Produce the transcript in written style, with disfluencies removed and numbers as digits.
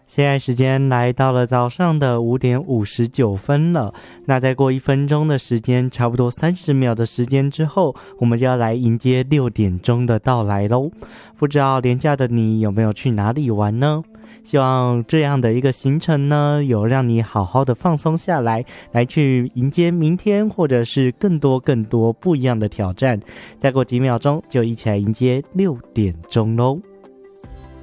现在时间来到了早上的5:59了，那再过1分钟的时间，差不多30秒的时间之后，我们就要来迎接6点钟的到来咯。不知道连假的你有没有去哪里玩呢？希望这样的一个行程呢，有让你好好的放松下来，来去迎接明天或者是更多不一样的挑战。再过几秒钟就一起来迎接6点钟咯。